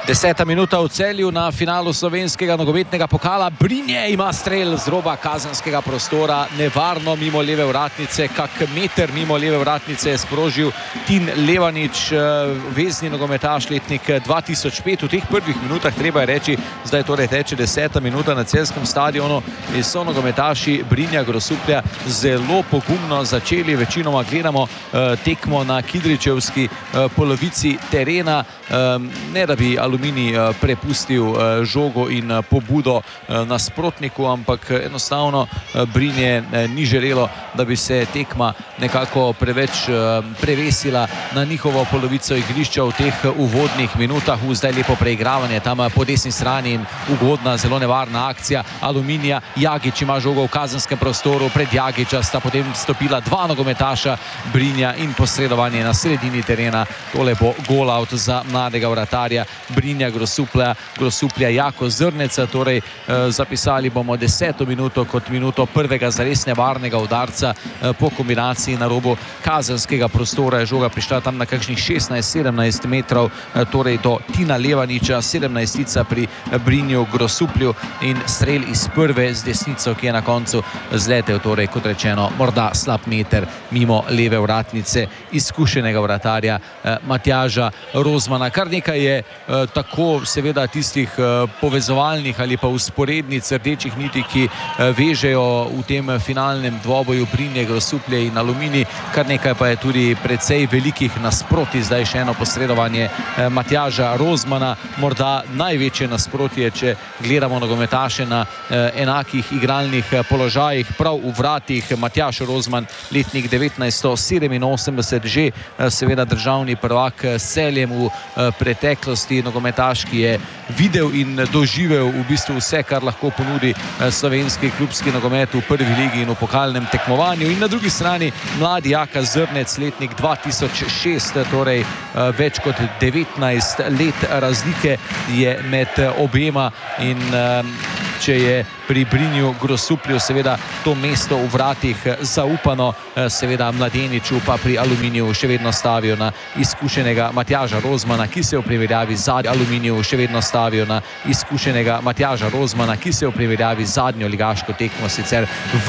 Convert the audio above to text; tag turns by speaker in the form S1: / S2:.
S1: 10. minuta v Celju na finalu slovenskega nogometnega pokala. Brinje ima strel z roba kazenskega prostora, nevarno mimo leve vratnice, kak meter mimo leve vratnice je sprožil Tin Levanič, vezni nogometaš, letnik 2005. V teh prvih minutah treba je reči, zdaj torej teče 10. minuta na celjskem stadionu in so nogometaši Brinja Grosuplja zelo pogumno začeli. Večinoma gledamo tekmo na kidričevski polovici terena, ne da bi Aluminij prepustil žogo in pobudo nasprotniku, ampak enostavno Brinje ni želelo, da bi se tekma nekako preveč prevesila na njihovo polovico igrišča v teh uvodnih minutah. Zdaj lepo preigravanje tam po desni strani in ugodna, zelo nevarna akcija Aluminija. Jagič ima žogo v kazenskem prostoru, pred Jagiča sta potem stopila dva nogometaša Brinja in posredovanje na sredini terena. Tole bo gol out za mladega vratarja Brinja Grosuplja Jako Zrneca. Torej zapisali bomo 10. minuto kot minuto prvega zares nevarnega udarca po kombinaciji na robu kazenskega prostora. Je žoga prišla tam na kakšnih 16-17 metrov, torej do Tina Levaniča, 17-tica pri Brinju Grosuplju in strel iz prve z desnico, ki je na koncu zletel, torej kot rečeno morda slab meter mimo leve vratnice izkušenega vratarja Matjaža Rozmana. Kar nekaj je tako seveda tistih povezovalnih ali pa vzporednic rdečih niti, ki vežejo v tem finalnem dvoboju Brinje Grosuplje in Aluminij. Kar nekaj pa je tudi precej velikih nasprotij. Zdaj še eno posredovanje Matjaža Rozmana, morda največje nasprotje, če gledamo nogometaše na enakih igralnih položajih, prav v vratih. Matjaž Rozman, letnik 1987, že seveda državni prvak s Celjem v preteklosti, nogometaš, ki je videl in doživel v bistvu vse, kar lahko ponudi slovenski klubski nogomet v prvi ligi in v pokalnem tekmovanju. In na drugi strani mladi Jaka Zrnec, letnik 2006, torej več kot 19 let razlike je med obema in če je pri Brinju Grosuplju seveda to mesto v vratih zaupano, seveda mladeniču pa pri Aluminiju še vedno stavijo na izkušenega Matjaža Rozmana, ki se v primerjavi z Aluminiju še vedno stavijo na izkušenega Matjaža Rozmana, ki se v primerjavi z zadnjo ligaško tekmo sicer